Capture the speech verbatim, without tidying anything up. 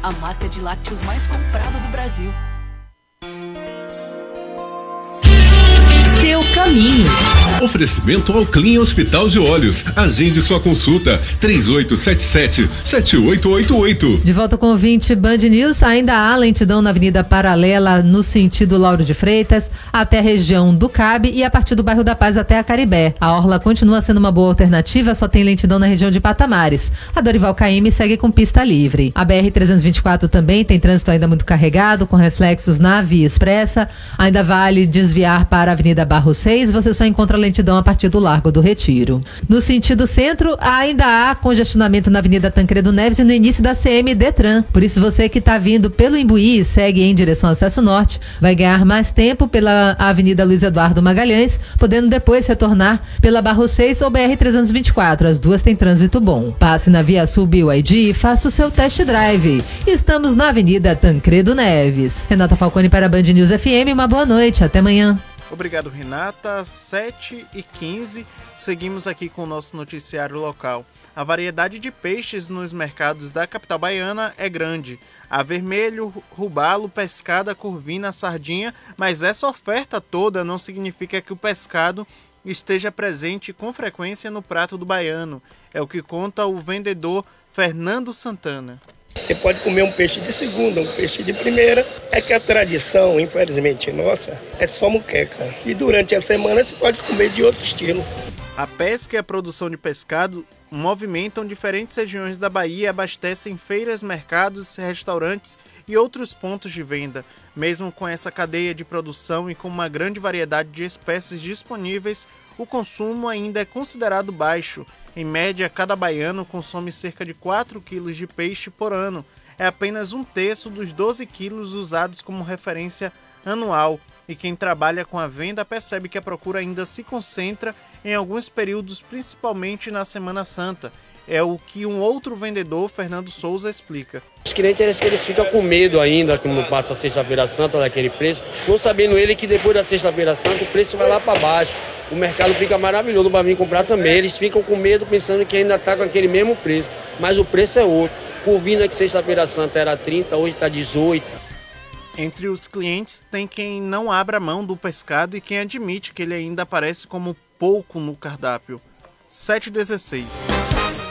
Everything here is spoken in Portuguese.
a marca de lácteos mais comprada do Brasil. Seu caminho. Oferecimento ao Clean Hospital de Olhos. Agende sua consulta três oito sete sete, sete oito oito oito. De volta com o vinte Band News. Ainda há lentidão na Avenida Paralela no sentido Lauro de Freitas até a região do Cabe e a partir do bairro da Paz até a Caribé. A orla continua sendo uma boa alternativa, só tem lentidão na região de Patamares. A Dorival Caymmi segue com pista livre. A B R trezentos e vinte e quatro também tem trânsito ainda muito carregado, com reflexos na via expressa. Ainda vale desviar para a Avenida Barro seis, você só encontra lentidão a partir do Largo do Retiro. No sentido centro, ainda há congestionamento na Avenida Tancredo Neves e no início da C M Detran. Por isso, você que está vindo pelo Imbuí e segue em direção ao Acesso Norte, vai ganhar mais tempo pela Avenida Luiz Eduardo Magalhães, podendo depois retornar pela Barro seis ou B R trezentos e vinte e quatro. As duas têm trânsito bom. Passe na Via Sul B Y D e faça o seu test drive. Estamos na Avenida Tancredo Neves. Renata Falcone para a Band News F M. Uma boa noite. Até amanhã. Obrigado, Renata. sete e quinze, seguimos aqui com o nosso noticiário local. A variedade de peixes nos mercados da capital baiana é grande. Há vermelho, robalo, pescada, curvina, sardinha, mas essa oferta toda não significa que o pescado esteja presente com frequência no prato do baiano. É o que conta o vendedor Fernando Santana. Você pode comer um peixe de segunda, um peixe de primeira. É que a tradição, infelizmente nossa, é só muqueca. E durante a semana você pode comer de outro estilo. A pesca e a produção de pescado movimentam diferentes regiões da Bahia e abastecem feiras, mercados, restaurantes e outros pontos de venda. Mesmo com essa cadeia de produção e com uma grande variedade de espécies disponíveis, o consumo ainda é considerado baixo. Em média, cada baiano consome cerca de quatro quilos de peixe por ano. É apenas um terço dos doze quilos usados como referência anual. E quem trabalha com a venda percebe que a procura ainda se concentra em alguns períodos, principalmente na Semana Santa. É o que um outro vendedor, Fernando Souza, explica. Os clientes eles, eles ficam com medo ainda, como passa a Sexta-feira Santa, daquele preço, não sabendo ele que depois da Sexta-feira Santa o preço vai lá para baixo. O mercado fica maravilhoso para vir comprar também. Eles ficam com medo pensando que ainda está com aquele mesmo preço, mas o preço é outro. Curvina que Sexta-feira Santa era trinta, hoje está dezoito. Entre os clientes tem quem não abra mão do pescado e quem admite que ele ainda aparece como pouco no cardápio. sete e dezesseis.